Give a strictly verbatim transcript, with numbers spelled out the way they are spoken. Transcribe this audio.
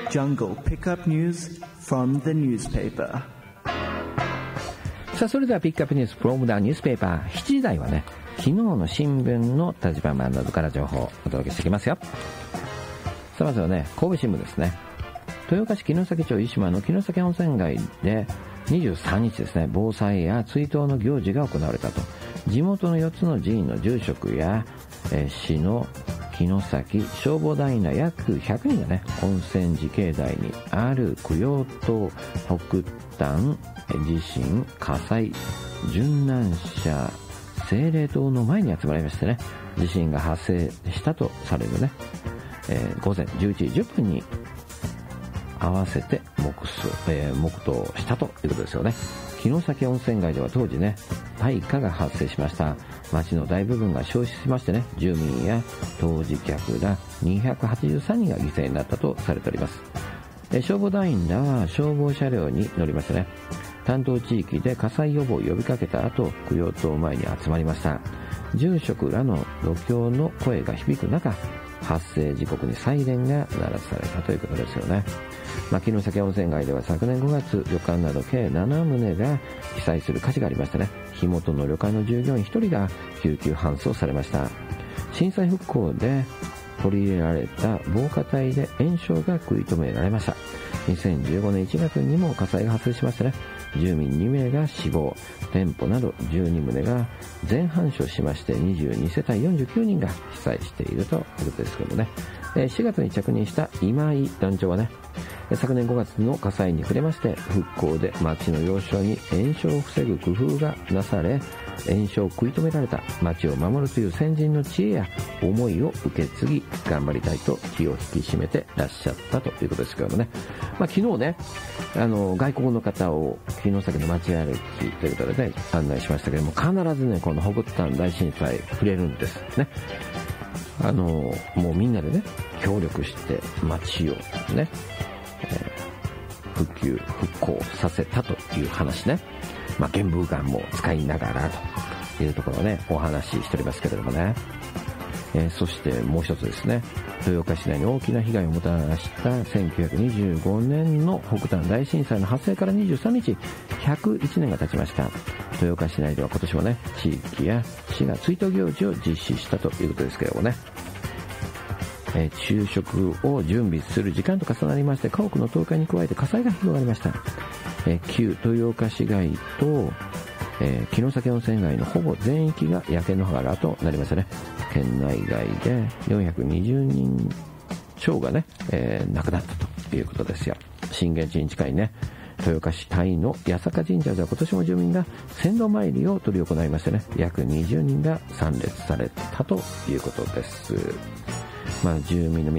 Jungle Pickup News from the newspaper. さあ、それではピックアップニュース from the newspaper。 しちじ台はね、昨日の新聞の立ち版などから情報をお届けしていきますよ。さあ、まずはね、神戸新聞ですね。豊岡市城崎町湯島の城崎温泉街でにじゅうさんにちですね、防災や追悼の行事が行われたと。地元のよっつの寺院の住職や、えー、市の城崎消防団員ら約ひゃくにんがね、温泉寺境内にある供養塔北端地震火災殉難者聖霊塔の前に集まりましてね、地震が発生したとされるね、えー、午前じゅういちじじゅっぷんに合わせて黙祷、えー、黙祷したということですよね。城崎温泉街では当時ね、大火が発生しました。町の大部分が焼死しましてね、住民や当時客らにひゃくはちじゅうさんにんが犠牲になったとされております。え消防団員らは消防車両に乗りましてね、担当地域で火災予防を呼びかけた後、供養塔前に集まりました。住職らの度胸の声が響く中、発生時刻にサイレンが鳴らされたということですよね。まあ、城崎温泉街では昨年ごがつ、旅館など計ななとうが被災する火事がありましたね。火元の旅館の従業員ひとりが救急搬送されました。震災復興で取り入れられた防火帯で延焼が食い止められました。にせんじゅうごねんいちがつにも火災が発生しましてね、住民にめいが死亡、店舗などじゅうにとうが全半焼しまして、にじゅうにせたいよんじゅうきゅうにんが被災しているということですけどもね。しがつに着任した今井団長はね、昨年ごがつの火災に触れまして、復興で町の要衝に延焼を防ぐ工夫がなされ、延焼を食い止められた、町を守るという先人の知恵や思いを受け継ぎ頑張りたいと気を引き締めてらっしゃったということですけどもね。まあ、昨日ね、あの外国の方を城崎の街歩きということで、ね、案内しましたけども、必ずね、この北端大震災触れるんですね。あのもうみんなでね、協力して街をね、えー、復旧復興させたという話ね。まあ、玄武岩も使いながらというところをね、お話ししておりますけれどもね。えー、そしてもう一つですね、豊岡市内に大きな被害をもたらしたせんきゅうひゃくにじゅうごねんの北端大震災の発生からにじゅうさんにち、ひゃくいちねんが経ちました。豊岡市内では今年もね、地域や市が追悼行事を実施したということですけれどもね、えー、昼食を準備する時間と重なりまして、家屋の倒壊に加えて火災が広がりました。えー、旧豊岡市街と、えー、城崎温泉街のほぼ全域が焼け野原となりましたね。県内外でよんひゃくにじゅうにん超がね、えー、亡くなったということですよ。震源地に近いね、豊岡市鯛の八坂神社では今年も住民が先導参りを執り行いましてね、約にじゅうにんが参列されたということです。まあ、住民の